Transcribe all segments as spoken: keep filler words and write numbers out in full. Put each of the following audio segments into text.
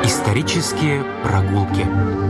Исторические прогулки.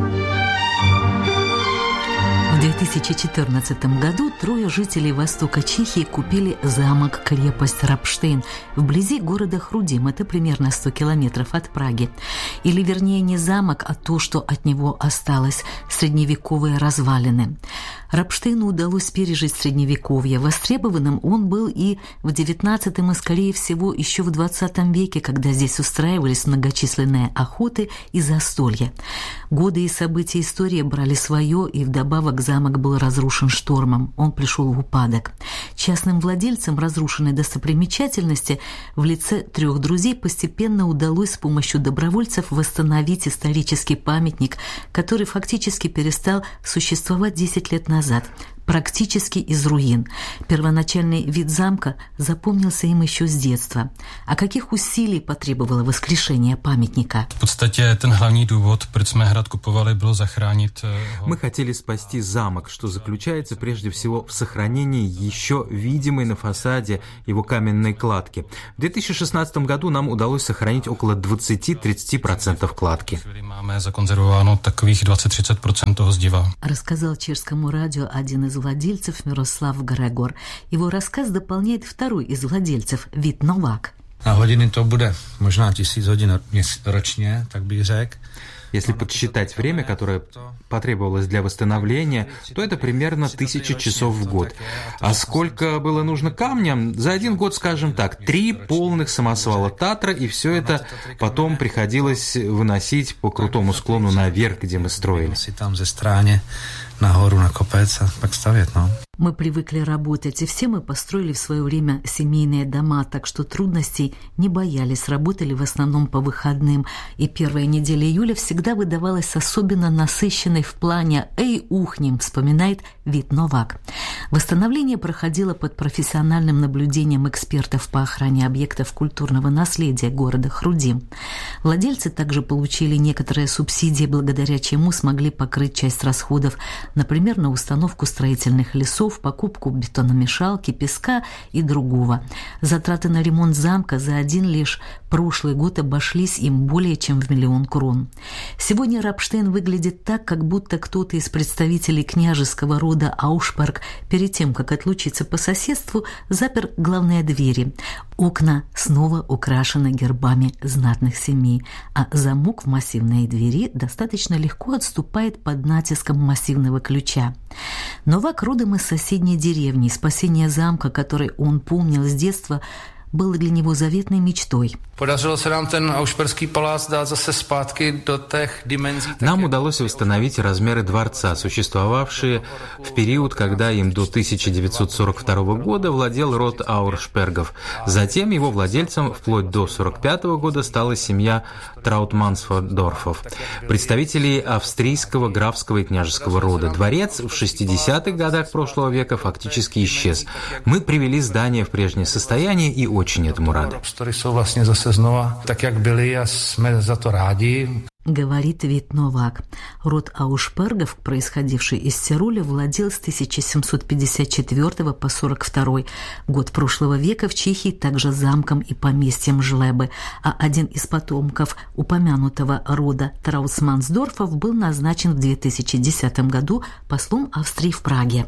В две тысячи четырнадцатом году трое жителей востока Чехии купили замок-крепость Рапштейн вблизи города Хрудим. Это примерно сто километров от Праги. Или, вернее, не замок, а то, что от него осталось – средневековые развалины. Рапштейну удалось пережить средневековье. Востребованным он был и в девятнадцатом, и, скорее всего, еще в двадцатом веке, когда здесь устраивались многочисленные охоты и застолья. Годы и события истории брали свое, и вдобавок замок был разрушен штормом. Он пришел в упадок. Частным владельцам разрушенной достопримечательности в лице трех друзей постепенно удалось с помощью добровольцев восстановить исторический памятник, который фактически перестал существовать десять лет назад. назад, практически из руин. Первоначальный вид замка запомнился им еще с детства. А каких усилий потребовало воскрешение памятника? В подстате, ten hlavní důvod, proč jsme hrad kupovali, bylo zachránit. Мы хотели спасти замок, что заключается прежде всего в сохранении еще видимой на фасаде его каменной кладки. В две тысячи шестнадцатом году нам удалось сохранить около двадцать-тридцать процентов кладки. Máme zakonzervováno takových двадцать-тридцать процентов toho zdiva. Рассказал чешскому радио один из владельцев Мирослав Грегор. Его рассказ дополняет второй из владельцев Vít Novák. Na hodiny to bude možná tisíc hodin ročně, tak bych řekl. Если подсчитать время, которое потребовалось для восстановления, то это примерно тысяча часов в год. А сколько было нужно камням? За один год, скажем так, три полных самосвала Татра, и все это потом приходилось выносить по крутому склону наверх, где мы строили. Нагору на копец, так ставят, но... Мы привыкли работать, и все мы построили в свое время семейные дома, так что трудностей не боялись, работали в основном по выходным. И первая неделя июля всегда выдавалась особенно насыщенной в плане «Эй, ухнем», вспоминает Vít Novák. Восстановление проходило под профессиональным наблюдением экспертов по охране объектов культурного наследия города Хрудим. Владельцы также получили некоторые субсидии, благодаря чему смогли покрыть часть расходов, например, на установку строительных лесов, покупку бетономешалки, песка и другого. Затраты на ремонт замка за один лишь прошлый год обошлись им более чем в миллион крон. Сегодня Рапштейн выглядит так, как будто кто-то из представителей княжеского рода Аушберг перед тем, как отлучиться по соседству, запер главные двери. Окна снова украшены гербами знатных семей, а замок в массивной двери достаточно легко отступает под натиском массивного ключа. Новак родом из соседней деревни. Спасение замка, который он помнил с детства, было для него заветной мечтой. Podařilo se nám ten Aušperský palác dát zase zpátky do těch dimenzí. Нам удалось восстановить размеры дворца, существовавшие в период, когда им до тысяча девятьсот сорок второго года владел род Аушбергов. Затем его владельцем вплоть до сорок пятого года стала семья Траутмансфордорфов, представителей австрийского графского и княжеского рода. Дворец в шестидесятых годах прошлого века фактически исчез. Мы привели здание в прежнее состояние и очень этому рады. Снова, так как были, а мы за то ради. Говорит Vít Novák. Род Аушбергов, происходивший из Тироля, владел с тысяча семьсот пятьдесят четвёртого по сорок второй год прошлого века в Чехии также замком и поместьем Жлебы, а один из потомков упомянутого рода Траутмансдорфов был назначен в две тысячи десятом году послом Австрии в Праге.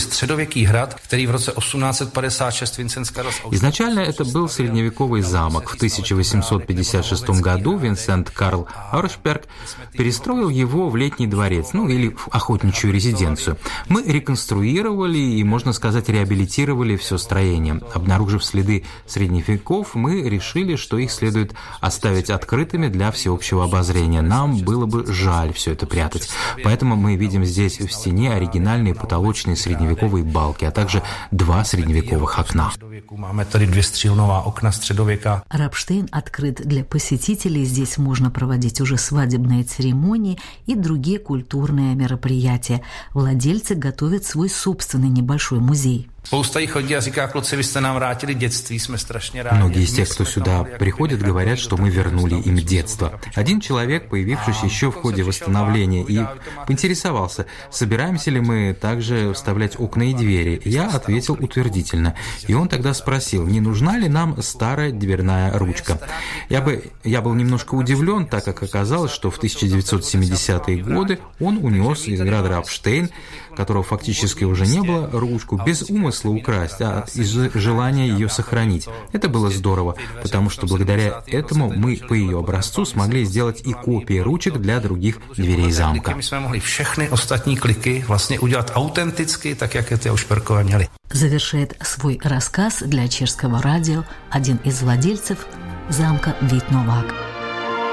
Изначально это был средневековый замок. В тысяча восемьсот пятьдесят шестом году Винсент Карл Аушберг перестроил его в летний дворец, ну или в охотничью резиденцию. Мы реконструировали и, можно сказать, реабилитировали все строение. Обнаружив следы средних веков, мы решили, что их следует оставить открытыми для всеобщего обозрения. Нам было бы жаль все это прятать. Поэтому мы видим здесь в стене оригинальные потолочные средневековые балки, а также два средневековых окна. Рапштейн открыт для посетителей. Здесь можно проводить уже свадебные церемонии и другие культурные мероприятия. Владельцы готовят свой собственный небольшой музей. Многие из тех, кто сюда приходит, говорят, что мы вернули им детство. Один человек, появившийся еще в ходе восстановления, и поинтересовался, собираемся ли мы также вставлять окна и двери. Я ответил утвердительно. И он тогда спросил, не нужна ли нам старая дверная ручка. Я, бы, я был немножко удивлен, так как оказалось, что в тысяча девятьсот семидесятые годы он унес из града Рапштейн, которого фактически уже не было, ручку без умысла украсть, а из желания ее сохранить. Это было здорово, потому что благодаря этому мы по ее образцу смогли сделать и копии ручек для других дверей замка. Завершает свой рассказ для чешского радио один из владельцев замка Вит Новак.